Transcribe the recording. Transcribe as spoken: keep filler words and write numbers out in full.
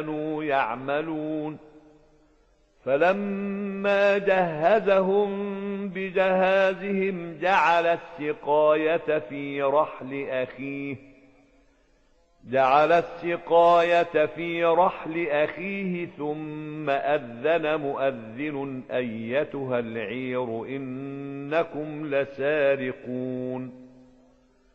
كانوا يعملون. فلما جهزهم بجهازهم جعل السقاية في رحل أخيه جعل السقاية في رحل أخيه ثم أذن مؤذن أيتها العير إنكم لسارقون.